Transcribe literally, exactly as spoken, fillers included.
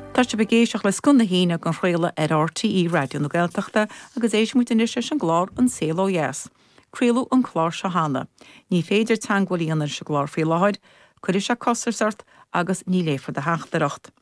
Tá se begéisioach le scuna híine gan chréile ar R T E radio na Gaeltachta agus éis mu in isise an glár an célo yes. Críú an chlár se hána. Ní féidir teanghfuilíonar se glár fé láid, chuir se cosart agus ní léfar de heachtareacht.